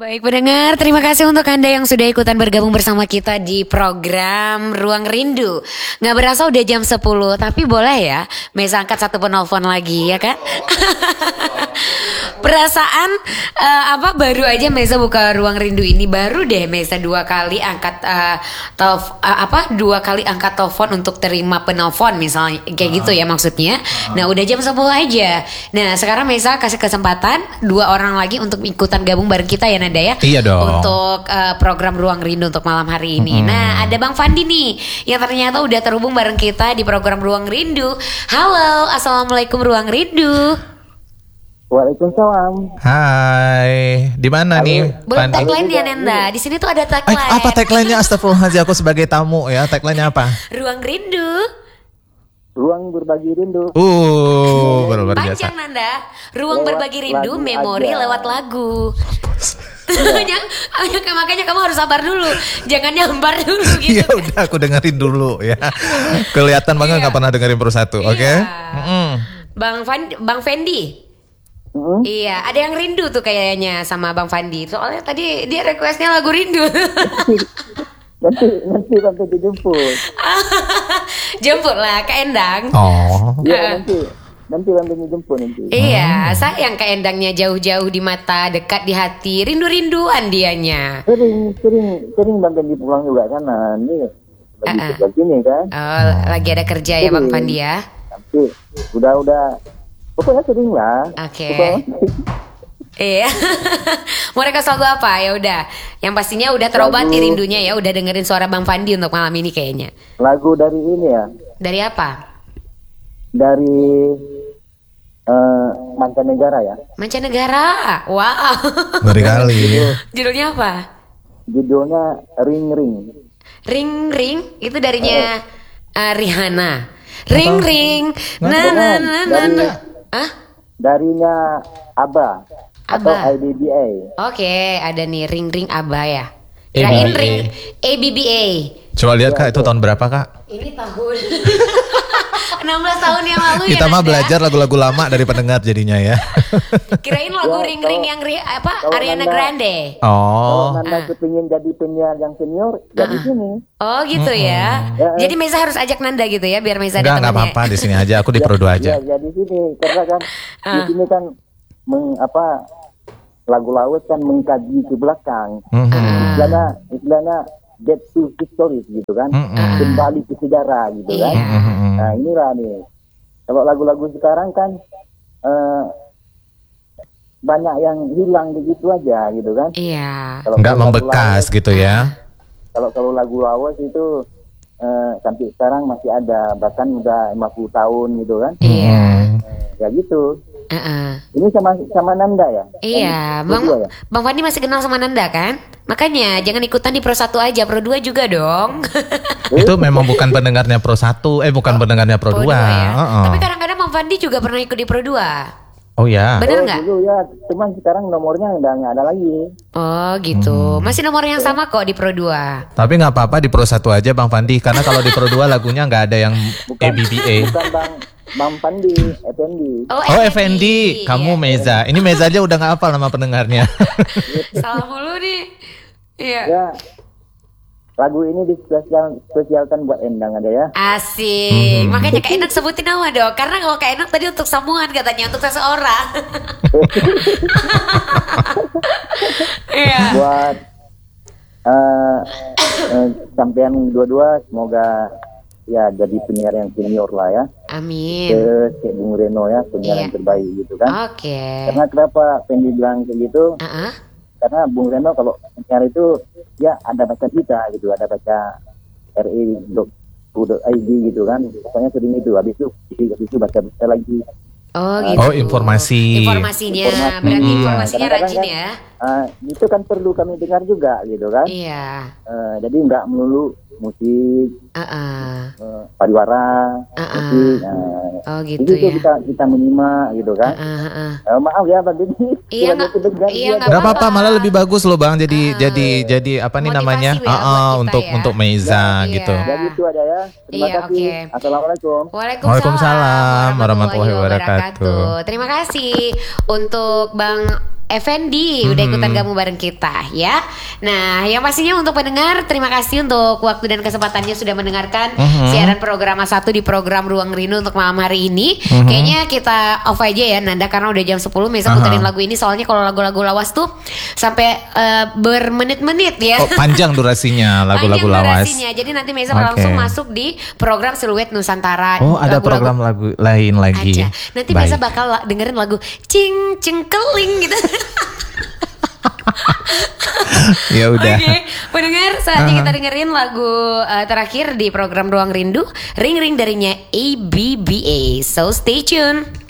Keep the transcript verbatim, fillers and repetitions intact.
Baik pendengar, terima kasih untuk Anda yang sudah ikutan bergabung bersama kita di program Ruang Rindu. Nggak berasa udah jam sepuluh, tapi boleh ya Meza angkat satu penelpon lagi ya kan. Perasaan uh, apa baru aja Meza buka Ruang Rindu ini, baru deh Meza dua kali angkat uh, telf, uh, apa dua kali angkat telepon untuk terima penelpon misalnya kayak gitu ya maksudnya. Nah udah jam sepuluh aja. Nah sekarang Meza kasih kesempatan dua orang lagi untuk ikutan gabung bareng kita ya Nanda ya. Iya dong. Untuk uh, program Ruang Rindu untuk malam hari ini. Mm-hmm. Nah ada Bang Fandi nih yang ternyata udah terhubung bareng kita di program Ruang Rindu. Halo, assalamualaikum Ruang Rindu. Waalaikumsalam. Hai, di mana nih? Belum Fandi? tagline-nya Nanda. Di sini tuh ada Eh, tagline. apa tagline-nya? Astagfirullahaladzim, aku sebagai tamu ya. Tagline-nya apa? Ruang Rindu. Ruang berbagi rindu. Uh, luar biasa. Panjang Nanda. Ruang Lewat berbagi rindu, lagu memori aja. lewat lagu. Makanya, makanya kamu harus sabar dulu. Jangan nyambar dulu gitu. Ya udah, aku dengerin dulu ya. Kelihatan banget nggak Iya. pernah dengerin persatu, oke? Iya. Mm-mm. Bang Fandi, Bang Fendi. Mm-hmm. Iya, ada yang rindu tuh kayaknya sama Bang Fandi. Soalnya tadi dia requestnya lagu rindu. Nanti nanti sampai dijemput. Jemput lah ke Endang. Oh, Iya Heeh. nanti nanti sampai dijemput nanti. Iya, sayang ke Endangnya jauh-jauh di mata, dekat di hati, rindu-rinduan dianya. Sering sering sering bang di pulang juga sana. Ini lagi Uh-uh. uh begini kan. Oh, lagi ada kerja ya Bang Fandi ya. Tapi udah udah pokoknya sering lah. Oke. Pokoknya- Iya. Mau request lagu apa? Ya udah. Yang pastinya udah terobati Lagu- rindunya ya, udah dengerin suara Bang Fandi untuk malam ini kayaknya. Lagu dari ini ya, Dari apa? dari eh, mancanegara ya. Mancanegara. Wow. ngeri kali. Judulnya apa? Judulnya Ring Ring. Ring Ring itu darinya uh, Rihanna. Ring Ring. Na na na na na. Ah? Darinya Abba atau Abba. I D B A. Oke, ada nih Ring Ring Abba ya. A B B A. Kirain Ring A B B A. Coba lihat Kak, itu tahun berapa Kak? Ini tahun enam belas tahun yang lalu Kita ya mah Nanda? belajar lagu-lagu lama dari pendengar jadinya ya. Kirain lagu Ya, Ring Ring kalau- yang ri, apa kalau Ariana Nanda- Grande. Oh, Kalau Nanda kepingin jadi penyiar yang senior, jadi sini. Oh gitu ya. Ya, eh. Jadi Meza harus ajak Nanda gitu ya biar Meza enggak ada enggak temannya. apa-apa di sini aja. Aku di Pro dua aja. Ya, jadi sini karena kan di Ah. sini kan meng, apa lagu laut kan mengkaji ke belakang. Mhm. Istilahnya istilahnya get to history gitu kan. Mm-mm. Kembali ke sejarah gitu kan. Iya. Mhm. Nah, inilah nih. Kalau lagu-lagu sekarang kan eh, banyak yang hilang begitu aja gitu kan. Iya. Kalau Enggak kalau lagu membekas lawas- gitu ya. Kalau kalau lagu lawas itu eh, sampai sekarang masih ada, bahkan udah lima puluh tahun gitu kan. Iya. Hmm. Ya gitu. Heeh. Ini sama sama Nanda ya? Iya, Yang Bang kedua ya? Bang Fandi masih kenal sama Nanda kan? Makanya jangan ikutan di Pro satu aja, Pro dua juga dong. Itu memang bukan pendengarnya Pro satu, eh bukan pendengarnya Pro dua. ya. Heeh. Tapi kadang-kadang Bang Fandi juga pernah ikut di Pro dua. Oh ya. Bener Oh, nggak? dulu ya, cuman sekarang nomornya udah nggak ada lagi. Oh gitu. Masih nomor yang sama kok di Pro dua. Tapi nggak apa-apa di Pro satu aja Bang Fandi, karena kalau di Pro dua lagunya nggak ada yang A B B A. Bukan Bang Bang Pandi, F N D. Oh F N D, kamu Iya. Meza. Ini Meza aja udah nggak hafal nama pendengarnya. Salah mulu nih. Iya. Ya, lagu ini dispesial spesialkan buat Endang ada ya. Asik. Makanya Kak Enak sebutin nama dong. Karena kalau Kak Enak tadi untuk sambungan katanya untuk seseorang. Iya. Buat eh eh, sampean dua-dua semoga ya jadi penyiar yang senior lah ya. Amin. Ke Cik Bung Reno ya, penyiar Iya. yang terbaik gitu kan. Oke. Karena kenapa Fendi bilang kayak gitu? Uh-uh. Karena Bung Reno kalau penyiar itu ya ada baca kita gitu, ada baca R I dot I D gitu kan. Pokoknya sering itu, habis itu habis itu baca baca lagi. Oh gitu. Oh, informasi. Informasinya. Informasi. Berarti Hmm. informasinya Kadang-kadang rajin kan, ya. Ah, itu kan perlu kami dengar juga gitu kan. Iya. Eh, jadi nggak melulu musik, Uh-uh. eh, pariwara, Uh-uh. musik. Nah, Oh di gitu situ ya. kita kita menyimak gitu kan. Uh-uh. uh-uh. Eh, maaf ya Bang Didi. Iya, Kalau nggak- aku dengar iya, dia nggak Gak apa-apa. apa-apa, malah lebih bagus loh Bang. Jadi Ah. jadi jadi apa nih Motivasi namanya? ya buat Ah, ah, kita untuk ya. untuk Meza Iya. gitu. Jadi itu ada ya. Terima Iya, kasih. oke. Assalamualaikum. Waalaikumsalam warahmatullahi wabarakatuh. Terima kasih untuk Bang Effendi udah ikutan gabung bareng kita ya. Nah, yang pastinya untuk pendengar, terima kasih untuk waktu dan kesempatannya sudah mendengarkan Mhm. siaran program satu di program Ruang Rindu untuk malam hari ini. Mhm. Kayaknya kita off aja ya Nanda, karena udah jam sepuluh. Mesa Aha. puterin lagu ini, soalnya kalau lagu-lagu lawas tuh sampai eh, bermenit-menit ya. Oh, panjang durasinya lagu-lagu Panjang lawas. durasinya. Jadi nanti Mesa Oke. langsung masuk di program Siluet Nusantara. Oh, ada Lagu-lagu program lagu lain lagi. aja. Nanti Baik. Mesa bakal la- dengerin lagu Cing Cengkeling gitu. Ya udah. Oke, pendengar, saatnya Uh-huh. kita dengerin lagu uh, terakhir di program Ruang Rindu, Ring Ring darinya A B B A. So stay tune.